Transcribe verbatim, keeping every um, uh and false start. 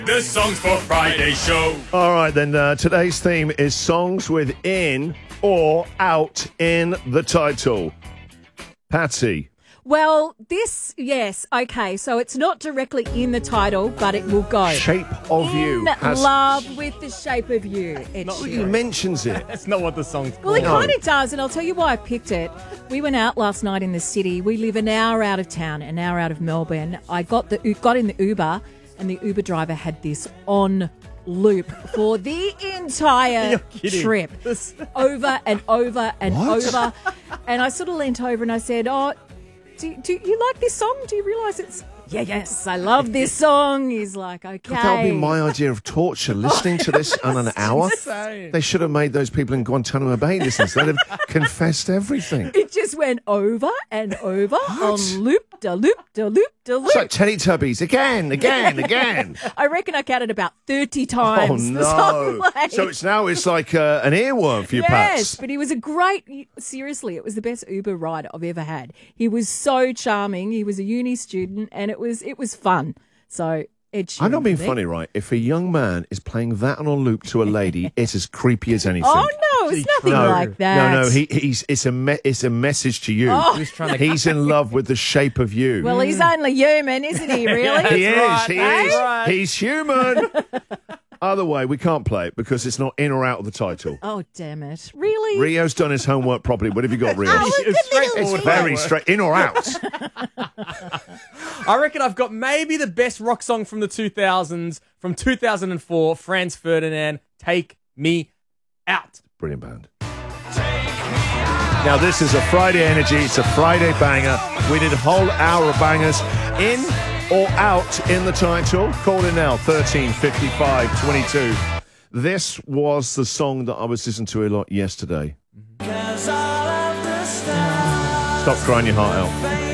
The Songs for Friday show. All right, then. Uh, today's theme is songs with in or out in the title. Patsy. Well, this, yes, okay, so it's not directly in the title, but it will go. Shape of in You. Has, love with the shape of you. Ed he Sheeran. mentions it. That's not what the song's called. Well, it No. kind of does, and I'll tell you why I picked it. We went out last night in the city. We live an hour out of town, an hour out of Melbourne. I got the got in the Uber, and the Uber driver had this on loop for the entire You're kidding. trip, This- over and over and What? over. And I sort of leant over and I said, "Oh, do, do you like this song? Do you realise it's?" Yeah, yes, I love this song. He's like, okay. That would be my idea of torture, listening to this on an hour. insane. They should have made those people in Guantanamo Bay listen. They'd have confessed everything. It just went over and over on loop, da loop, da loop, da loop. It's like Teletubbies, again, again, again. I reckon I counted about thirty Oh, times. the song no. played. So it's now it's like uh, an earworm for your Yes, Pats. but he was a great, seriously, it was the best Uber ride I've ever had. He was so charming. He was a uni student and it was it was fun. So, Ed Sheeran I'm not being for me. funny, right? If a young man is playing that on a loop to a lady, it's as creepy as anything. Oh, no, it's nothing no, like that. No, no, he, he's it's a me- it's a message to you. Oh. He's trying to- He's in love with the shape of you. Well, he's only human, isn't he, really? he is. right, he that's is. right. He's human. Other way, we can't play it because it's not in or out of the title. Oh, damn it. Really? Rio's done his homework properly. What have you got, Rio? Oh, It's it's straightforward. It's very straight. In or out? I reckon I've got maybe the best rock song from the two thousands, from two thousand four, Franz Ferdinand, Take Me Out. Brilliant band. Now, this is a Friday energy. It's a Friday banger. We did a whole hour of bangers. In or out in the title? Call in now, thirteen fifty-five twenty-two. This was the song that I was listening to a lot yesterday. Stop crying your heart out.